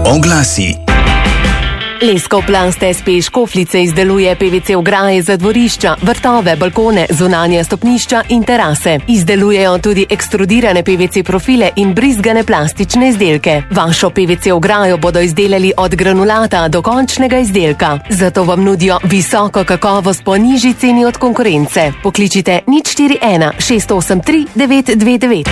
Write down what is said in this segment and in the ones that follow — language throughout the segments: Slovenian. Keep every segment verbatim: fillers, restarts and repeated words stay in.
Oglasi. Leskoplast es pe Škofljice izdeluje pe ve ce ograje za dvorišča, vrtove, balkone, zunanja stopnišča in terase. Izdelujejo tudi ekstrudirane pe ve ce profile in brizgane plastične izdelke. Vašo pe ve ce ograjo bodo izdelali od granulata do končnega izdelka. Zato vam nudijo visoko kakovost po nižji ceni od konkurence. Pokličite nič štiri ena šest osem tri devet dve devet.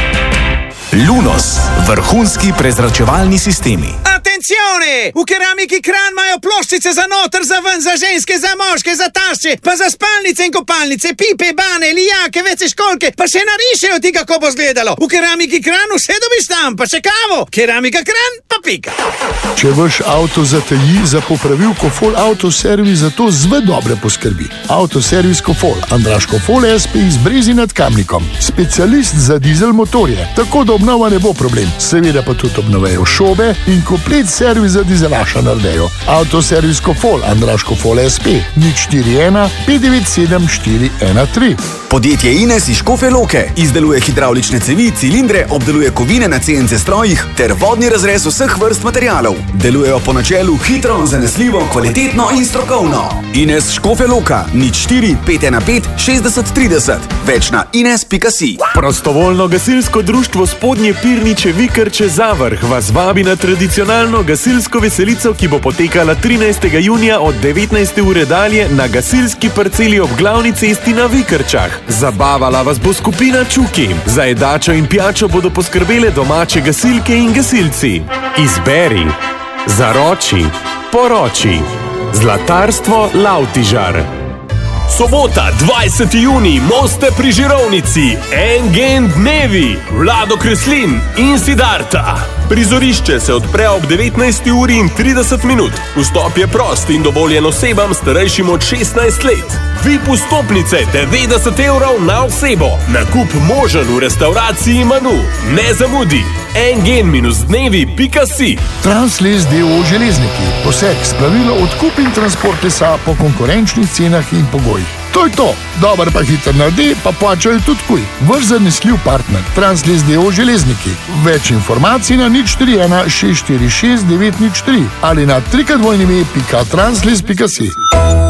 Lunos, vrhunski prezračevalni sistemi. Attenzione! V keramiki Kran imajo ploščice za noter, za ven, za ženske, za moške, za tašče, pa za spalnice in kopalnice, pipe, bane, lijake, vece školke, pa še narišejo ti, kako bo zgledalo. V keramiki Kran vse dobiš tam, pa še kavo. Keramika Kran, pa pika. Če vaš avto zataji, za popravilko Kofol Autoservis za to zve dobre poskrbi. Autoservis Kofol, Andraž Kofol es pe iz Brezi nad Kamnikom. Specialist za dizel motorje, tako da obnova ne bo problem. Seveda pa tudi obnovejo šobe in komplet servis za dizelaša nardejo. Autoservis Kofol, Andraž Kofol es pe, nič štiri ena pet devet sedem štiri ena tri. Podjetje Ines iz Škofje Loke izdeluje hidravlične cevi, cilindre, obdeluje kovine na ce en ce strojih ter vodni razrez vseh vrst materialov. Delujejo po načelu hitro, zanesljivo, kvalitetno in strokovno. Ines Škofje Loka, nič štiri pet ena pet šestdeset trideset, več na ines pika si. Prostovoljno gasilsko društvo Spodnje Pirniče Vikrče Zavrh vas vabi na tradicionalno gasilsko veselico, ki bo potekala trinajstega junija od devetnajste ure dalje na gasilski parceli ob glavni cesti na Vikrčah. Zabavala vas bo skupina Čuki. Za jedačo in pijačo bodo poskrbele domače gasilke in gasilci. Izberi, zaroči, poroči. Zlatarstvo Lavtižar. Sobota, dvajseti junij, Moste pri Žirovnici, Engen dnevi, Vlado Kreslin in Siddharta. Prizorišče se odpre ob devetnajsti uri in trideset minut. Vstop je prost in dovoljen osebam starejšim od šestnajst let. V I P vstopnice devetdeset evrov na osebo. Nakup možen v restavraciji Manu. Ne zamudi. engen dnevi pika si. Transles de o železniki. Poseg, spravilo, odkup in transport lesa po konkurenčnih cenah in pogojih. To je to. Dobar pa hiter naredi, pa plačajo tudi kuj. Vaš zanesljiv partner. Transles de o železniki. Več informacij na nič štiri ena šest štiri šest devet nič tri ali na w w w pika transles pika si.